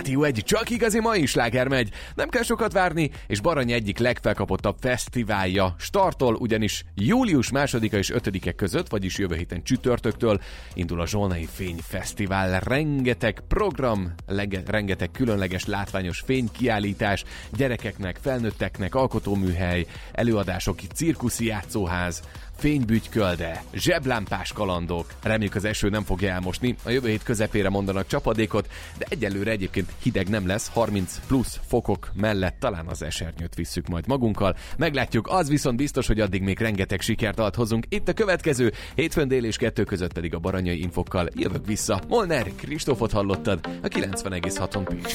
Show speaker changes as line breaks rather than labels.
Rádió 1, csak igazi mai sláger megy. Nem kell sokat várni, és Barany egyik legfelkapottabb fesztiválja startol, ugyanis július 2-a és 5-e között, vagyis jövő héten csütörtöktől indul a Zsolnai Fényfesztivál. Rengeteg program, rengeteg különleges látványos fénykiállítás, gyerekeknek, felnőtteknek, alkotóműhely, előadások, cirkuszi játszóház, fénybügykölde, zseblámpás kalandok. Reméljük az eső nem fogja elmosni. A jövő hét közepére mondanak csapadékot, de egyelőre egyébként hideg nem lesz, 30 plusz fokok mellett talán az esernyőt visszük majd magunkkal. Meglátjuk, az viszont biztos, hogy addig még rengeteg sikert hozunk. Itt a következő, hétfőn dél és 2 között pedig a baranyai infokkal jövök vissza. Molnár Kristófot hallottad a 90,6-on Pécs.